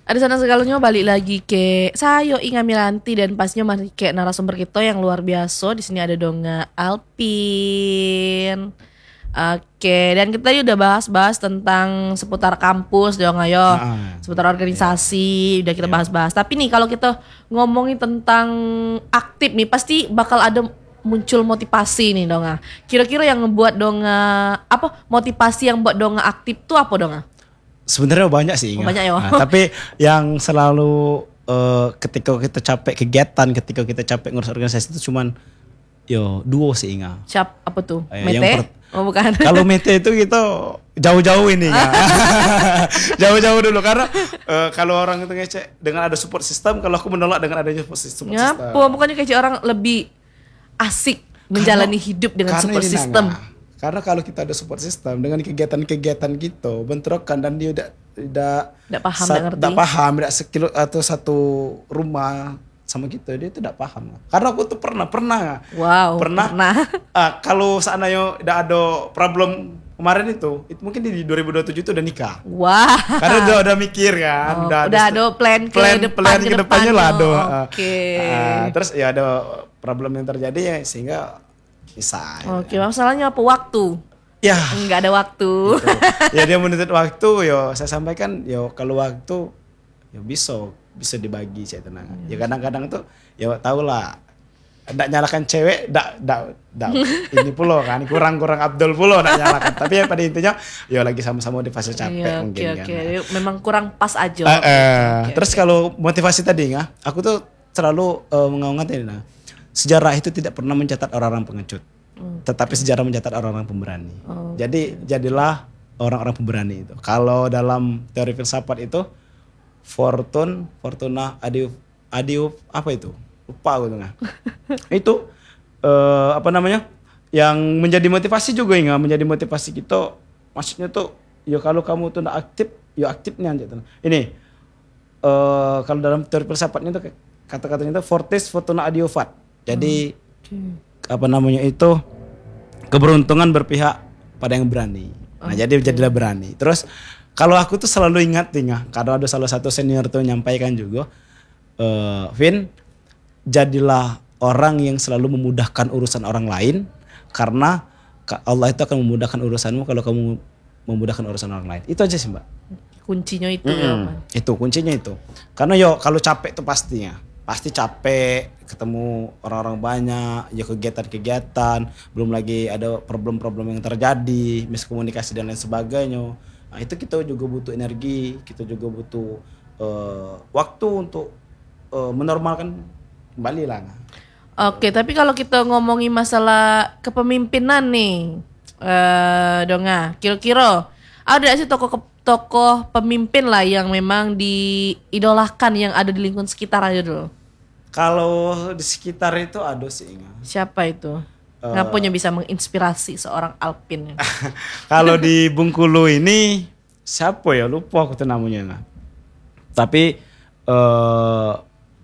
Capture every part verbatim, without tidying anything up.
Ada sana segalanya balik lagi ke Sayo Inga Miranti dan pastinya mari ke narasumber kita yang luar biasa. Di sini ada Donga Alpin. Oke, dan kita udah bahas-bahas tentang seputar kampus dong ayo. Nah, Seputar organisasi, udah kita bahas-bahas. Tapi nih kalau kita ngomongin tentang aktif nih pasti bakal ada muncul motivasi nih Donga. Kira-kira yang ngebuat Donga apa motivasi yang buat Donga aktif tuh apa Donga? sebenarnya banyak sih Inga. Oh, banyak ya. Nah, tapi yang selalu uh, ketika kita capek kegiatan, ketika kita capek ngurus organisasi itu cuman yo duo sih Inga. Siap apa tuh? Eh, Mete? yang per- Oh bukan. Kalau Mete itu kita jauh-jauh ini Inga. Jauh-jauh dulu karena uh, kalau orang itu ngecek dengan ada support system, kalau aku menolak dengan adanya support system. Ngapa? Pokoknya kayak orang lebih asik menjalani Karena- hidup dengan karena support ini, system. Nana, karena kalau kita ada support system dengan kegiatan-kegiatan gitu bentrokan dan dia udah udah Nggak paham, sa- nggak ngerti. nggak paham, tidak sekilo atau satu rumah sama kita dia itu tidak paham. Karena aku tuh pernah pernah Wow. pernah, Pernah. ah, kalau seandainya udah ada problem kemarin itu, itu mungkin di dua ribu dua puluh tujuh itu udah nikah. Wah. Karena udah udah mikir kan, Oh, udah ada plan ke plan, depan, plan ke ke depannya lah ada. depannya. ah. Oke. Ah, terus ya ada problem yang terjadi ya sehingga bisa. Oke, masalahnya apa? Waktu. Ya, Enggak ada waktu. gitu. Ya dia menuntut waktu, yo saya sampaikan, yo kalau waktu, yo bisa bisa dibagi saya tenang. Ya kadang-kadang tuh, yo tau lah, ndak nyalakan cewek, ndak ndak ndak ini pulo kan, kurang-kurang Abdul pulo ndak nyalakan. Tapi ya pada intinya, yo lagi sama-sama di fase capek Iya, mungkin oke, kan. oke. Memang kurang pas aja. Eh, eh, Oke, terus oke. kalau motivasi tadi nggak, aku tuh selalu uh, mengingatkan nah, sejarah itu tidak pernah mencatat orang-orang pengecut, tetapi sejarah mencatat orang-orang pemberani. Oh, Jadi jadilah orang-orang pemberani itu. Kalau dalam teori filsafat itu fortune, fortuna, adiuf, adiuf apa itu? Lupa aku tuh nggak. Itu eh, apa namanya? Yang menjadi motivasi juga nggak? Menjadi motivasi kita. Maksudnya tuh, ya kalau kamu tuh nggak aktif, ya aktifnya aja. Ini eh, kalau dalam teori filsafatnya tuh kata-katanya itu fortis, fortuna, adiufat. Jadi apa namanya itu keberuntungan berpihak pada yang berani. Nah, jadi jadilah berani. Terus kalau aku tuh selalu ingat tinggal, kalau ada salah satu senior tuh nyampaikan juga, eh Vin, jadilah orang yang selalu memudahkan urusan orang lain karena Allah itu akan memudahkan urusanmu kalau kamu memudahkan urusan orang lain. Itu aja sih, Mbak. Kuncinya itu ya, Mm-mm. Pak. Itu kuncinya itu. Karena yo kalau capek tuh pastinya. Pasti capek, ketemu orang-orang banyak, ya kegiatan-kegiatan, belum lagi ada problem-problem yang terjadi, miskomunikasi dan lain sebagainya. Nah, itu kita juga butuh energi, kita juga butuh eh, waktu untuk eh, menormalkan kembali lah. Oke, tapi kalau kita ngomongin masalah kepemimpinan nih, eh Donga, kira-kira ada gak sih tokoh tokoh pemimpin lah yang memang diidolakan yang ada di lingkungan sekitar aja dulu? Kalau di sekitar itu ada sih Inga. Siapa itu? Ngapunya bisa menginspirasi seorang Alpin? Kalau di Bengkulu ini siapa ya, lupa aku tuh namanya Inga. Tapi eh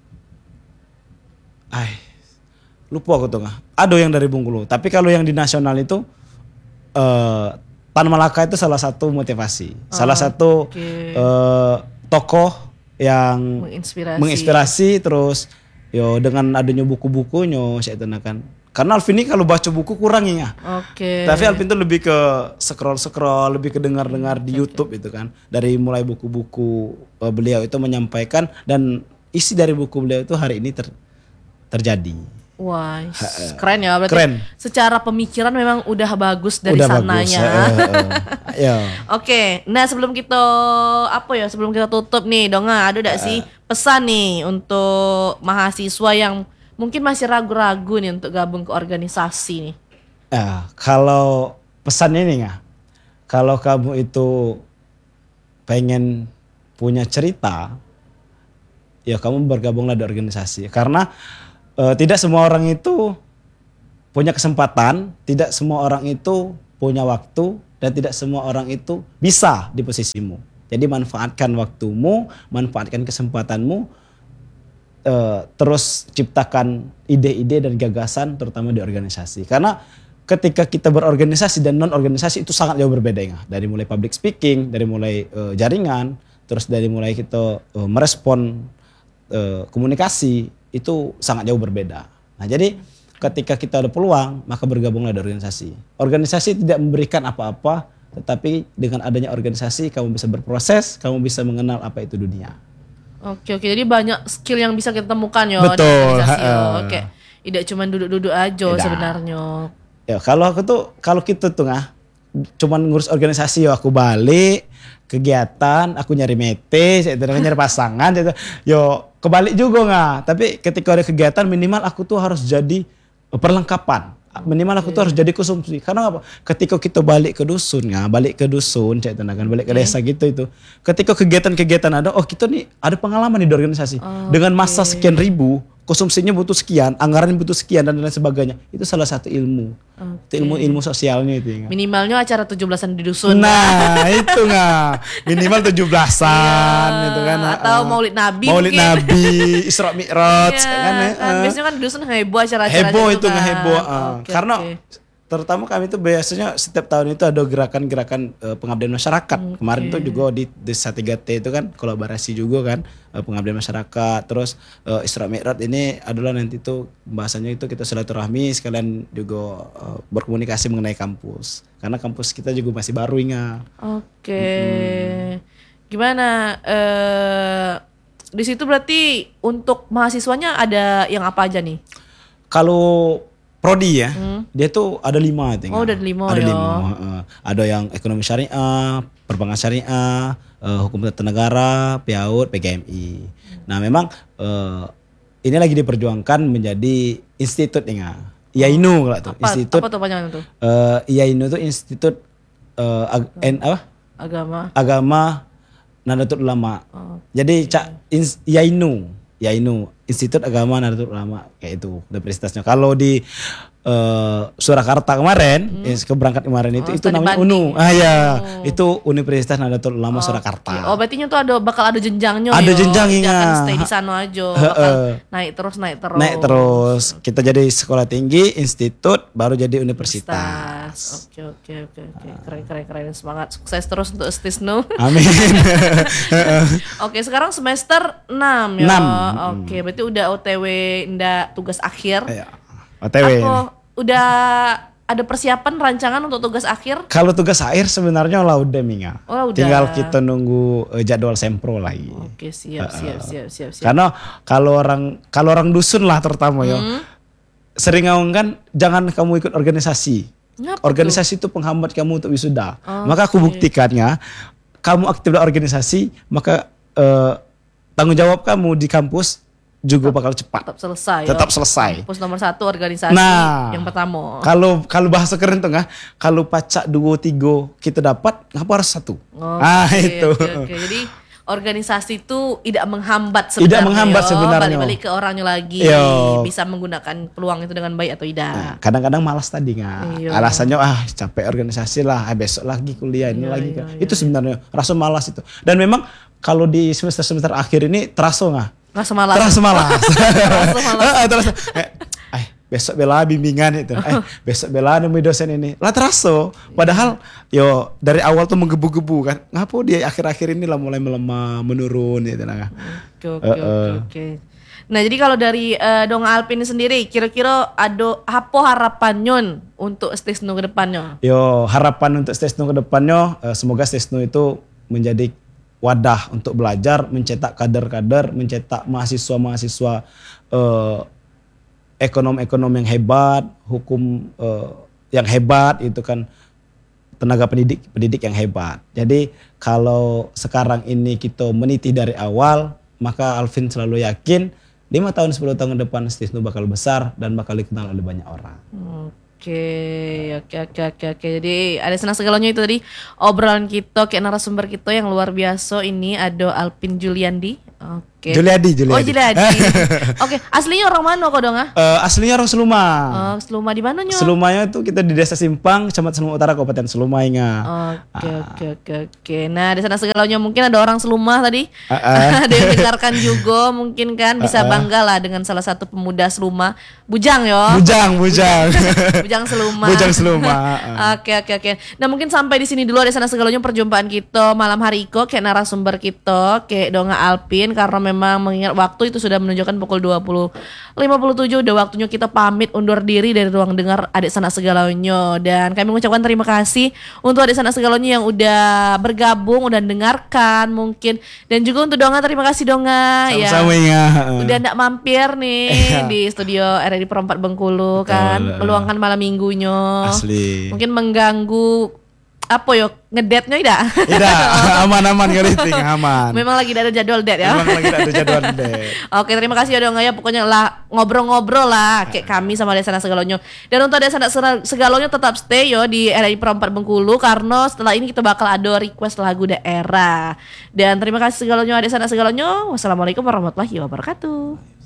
ay, lupa aku tuh Inga. Ada yang dari Bengkulu. Tapi kalau yang di nasional itu eh Tan Malaka itu salah satu motivasi, Oh, salah satu oke. eh, tokoh yang Menginspirasi. menginspirasi terus yo dengan adanya buku-bukunya saya tenakan. Karena Alvin ini kalau baca buku kurang ya. Oke. Tapi Alvin tuh lebih ke scroll-scroll, lebih ke dengar-dengar di YouTube itu kan. Dari mulai buku-buku eh, beliau itu menyampaikan dan isi dari buku beliau itu hari ini ter- terjadi. Wah, keren ya. Berarti Keren. secara pemikiran memang udah bagus dari Udah sananya. bagus. Eh, eh, eh. Ya. Oke, nah sebelum kita apa ya, sebelum kita tutup nih, Donga, ada gak sih pesan nih untuk mahasiswa yang mungkin masih ragu-ragu nih untuk gabung ke organisasi nih? Ya, kalau pesannya nih nggak, kalau kamu itu pengen punya cerita, ya kamu bergabunglah di organisasi. Karena eh, tidak semua orang itu punya kesempatan, tidak semua orang itu punya waktu, dan tidak semua orang itu bisa di posisimu. Jadi manfaatkan waktumu, manfaatkan kesempatanmu, eh, terus ciptakan ide-ide dan gagasan terutama di organisasi. Karena ketika kita berorganisasi dan non organisasi itu sangat jauh berbeda ya. Dari mulai public speaking, dari mulai eh, jaringan, terus dari mulai kita uh, merespon uh, komunikasi itu sangat jauh berbeda. Nah jadi ketika kita ada peluang maka bergabunglah di organisasi. Organisasi tidak memberikan apa-apa, tetapi dengan adanya organisasi kamu bisa berproses, kamu bisa mengenal apa itu dunia. Oke oke, jadi banyak skill yang bisa kita temukan yo di Betul, organisasi yo. ha-ha. Oke, tidak cuma duduk-duduk aja Tidak. sebenarnya. Ya kalau aku tuh kalau kita tuh nggak cuman ngurus organisasi yo aku balik kegiatan aku nyari mete, saya itu nyari pasangan, saya itu, yo kebalik juga nggak. Tapi ketika ada kegiatan minimal aku tuh harus jadi perlengkapan. Minimal aku tuh harus jadi konsumsi. Karena apa? Ketika kita balik ke dusun, nggak balik ke dusun, saya tenaga balik ke desa gitu itu. Ketika kegiatan-kegiatan ada, oh kita nih ada pengalaman nih di organisasi. Dengan masa sekian ribu, konsumsinya butuh sekian, anggaran butuh sekian dan lain sebagainya. Itu salah satu ilmu. Itu ilmu ilmu sosialnya itu. Ya. Minimalnya acara tujuh belasan di dusun. Nah itu nggak minimal tujuh belasan Ya, itu kan. atau Maulid Nabi Maulid mungkin. Nabi, Isra Mi'raj Iya, kan. ya, kan eh. biasanya kan di dusun heboh acara-acara Heboh gitu itu nggak kan. heboh. ah. Oke, Karena oke. terutama kami itu biasanya setiap tahun itu ada gerakan-gerakan eh, pengabdian masyarakat. Kemarin tuh juga di Desa tiga T itu kan kolaborasi juga kan eh, pengabdian masyarakat. Terus eh, Isra Mi'raj ini adalah nanti tuh bahasanya itu kita silaturahmi sekalian juga eh, berkomunikasi mengenai kampus. Karena kampus kita juga masih baru ingat. Oke. Gimana eh di situ berarti untuk mahasiswanya ada yang apa aja nih? Kalau prodi ya, dia tuh ada lima. Hmm. Oh, ada lima Ada ya. lima. heeh. Ada yang ekonomi syariah, perbankan syariah, eh, hukum tata negara, P A U D, P G M I. Nah memang eh, ini lagi diperjuangkan menjadi institut ya. IAINU kalau tuh. Apa, Institut apa tuh panjangan tuh? eh, IAINU tuh Institut eh, ag- en- apa? Agama. Agama Nahdlatul Ulama. Oh. Jadi cak ins- IAINU, IAINU Institut Agama Nahdlatul Ulama kayak itu universitasnya. Kalau di eh, Surakarta kemarin, eh, keberangkat kemarin itu Oh, itu studi namanya banding. U N U. Ah ya, Oh. itu Universitas Nahdlatul Ulama Surakarta. Oh, berarti tuh ada bakal ada jenjangnya Ada yo. jenjang, Jangan ingat. stay di sana aja. Heeh. Bakal naik terus naik terus. Naik terus, kita jadi sekolah tinggi, institut, baru jadi universitas. Tas. Oke oke oke oke. Keren keren keren, semangat sukses terus untuk Stisnu. Amin. Oke, sekarang semester enam ya. Enam. Oke, berarti udah O T W ndak tugas akhir. Ya, O T W. ini. Apa udah ada persiapan rancangan untuk tugas akhir? Kalau tugas akhir sebenarnya lah udah Minga. Oh, udah. Tinggal kita nunggu eh, jadwal sempro lagi. Oke, siap siap siap siap siap. Karena kalau orang kalau orang dusun lah terutama ya, Hmm. sering ngomong kan jangan kamu ikut organisasi. Ngapa Organisasi itu penghambat kamu untuk wisuda. Oh, Maka aku buktikannya, kamu aktif dalam organisasi, maka eh, tanggung jawab kamu di kampus juga bakal cepat. tetap selesai. ya. Tetap selesai. Kampus nomor satu organisasi Nah, yang pertama. Kalau kalau bahasa keren tuh nggak, kalau pacak dua tiga kita dapat, ngapa harus satu? Oke, ah itu. oke, oke. Jadi organisasi itu tidak menghambat sebenarnya. Tidak menghambat yo. sebenarnya. Balik-balik ke orangnya lagi. Yo. Bisa menggunakan peluang itu dengan baik atau tidak. Nah, kadang-kadang malas tadi nggak. Iya. Alasannya ah capek organisasi lah, ah, besok lagi kuliah ini Iya, lagi. iya, itu sebenarnya rasa malas itu. Dan memang kalau di semester-semester akhir ini terasa nggak? Rasa malas. Terasa malas. Terasa malas. Ah, terasa. Eh, eh, besok bela bimbingan itu. Eh, besok bela nemu dosen ini. Lah terasa. Padahal yo dari awal tuh menggebu-gebu kan. Ngapa dia akhir-akhir ini lah mulai melemah, menurun gitu nah. Oke oke Eh, oke eh. oke. Nah, jadi kalau dari eh, Donga Alpin ini sendiri kira-kira ada apa harapannya untuk Stisnu ke depannya? Yo harapan untuk Stisnu ke depannya eh, semoga Stisnu itu menjadi wadah untuk belajar, mencetak kader-kader, mencetak mahasiswa-mahasiswa eh, ekonom-ekonom yang hebat, hukum eh, yang hebat itu kan tenaga pendidik pendidik yang hebat. Jadi kalau sekarang ini kita meniti dari awal, maka Alvin selalu yakin lima tahun sepuluh tahun ke depan Stisnu bakal besar dan bakal dikenal oleh banyak orang. Oke, oke, oke, oke, oke. Jadi ada senang segalanya itu tadi obrolan kita kayak narasumber kita yang luar biasa ini ada Alpin Juliandi Oke. Juliadi, Juliadi. Oh Juliadi. Oke, aslinya orang mana kok dong ah? Eh, aslinya orang Seluma. Oh, Seluma di mana nyo? Selumanya itu kita di Desa Simpang, Kecamatan Seluma Utara, Kabupaten Selumainga. Oke oke oke oke. Nah di sana segalanya mungkin ada orang Seluma tadi, Uh-uh. ada yang dengarkan juga mungkin kan bisa Uh-uh. bangga lah dengan salah satu pemuda Seluma, Bujang yo. Bujang, bujang. Bujang Seluma. Bujang Seluma. Oke oke oke. Nah mungkin sampai di sini dulu ada sana segalanya perjumpaan kita malam hari iko kayak narasumber kita kayak Donga Alpin karena memang mengingat waktu itu sudah menunjukkan pukul dua puluh lima puluh tujuh udah waktunya kita pamit undur diri dari ruang dengar adik sana segalanya dan kami mengucapkan terima kasih untuk adik sana segalanya yang udah bergabung udah dengarkan mungkin dan juga untuk Donga terima kasih Donga Sama-sama ya. ya. Udah ndak mampir nih Iya. di studio R R I Perempat Bengkulu kan Betul. meluangkan malam minggunya. Asli. Mungkin mengganggu apa yo ngedate-nya tidak? Tidak, aman-aman kali ting, aman. Memang lagi ada jadwal date ya. Memang lagi ada jadwal deh. Oke, terima kasih ya dong ya. Pokoknya lah ngobrol-ngobrol lah kayak kami sama Desana Segalonyo. Dan untuk Desana Segalonyo tetap stay yo di R R I Perempat Bengkulu karena setelah ini kita bakal ada request lagu daerah. Dan terima kasih Segalonyo Desana Segalonyo. Wassalamualaikum warahmatullahi wabarakatuh.